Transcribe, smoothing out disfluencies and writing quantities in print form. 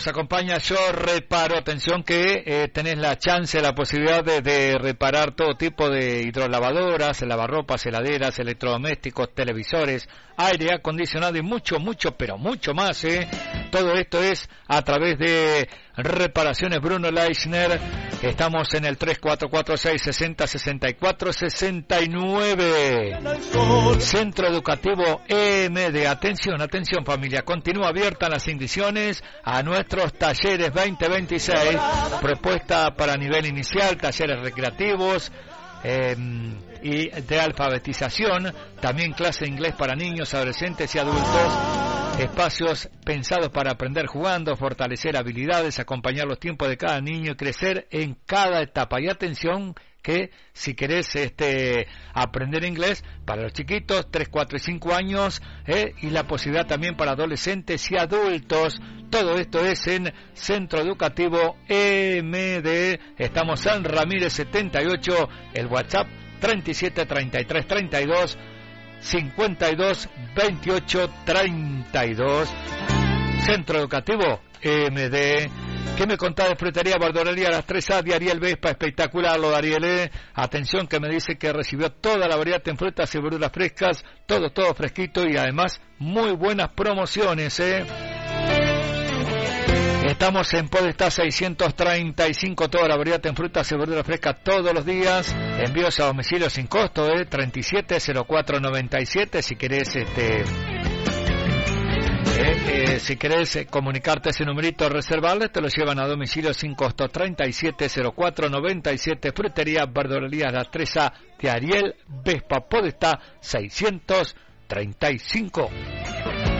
nos acompaña Yo Reparo. Atención que tenés la chance, la posibilidad de reparar todo tipo de hidrolavadoras, lavarropas, heladeras, electrodomésticos, televisores, aire acondicionado y mucho, pero mucho más. Todo esto es a través de Reparaciones Bruno Leisner. Estamos en el 3446-6064-69. Centro Educativo EMD. Atención familia, continúa abierta las inscripciones a nuestros talleres 2026. Propuesta para nivel inicial, talleres recreativos y de alfabetización, también clase de inglés para niños, adolescentes y adultos, espacios pensados para aprender jugando, fortalecer habilidades, acompañar los tiempos de cada niño y crecer en cada etapa. Y atención que si querés aprender inglés para los chiquitos, 3, 4 y 5 años, y la posibilidad también para adolescentes y adultos. Todo esto es en Centro Educativo EMD. Estamos en Ramírez 78, el WhatsApp 37 33 32 52 28 32. Centro Educativo EMD. ¿Qué me contás de Frutería Verdulería Las 3A de Ariel Vespa? Espectacular lo de Ariel, Atención que me dice que recibió toda la variedad en frutas y verduras frescas, todo fresquito y además muy buenas promociones, Estamos en Podestá 635, toda la variedad en frutas y verduras frescas todos los días. Envíos a domicilio sin costo, 370497. Si querés si querés comunicarte ese numerito, reservarle, te lo llevan a domicilio sin costo. 370497. Frutería Verdulería Las 3A de Ariel Vespa, Podestá 635.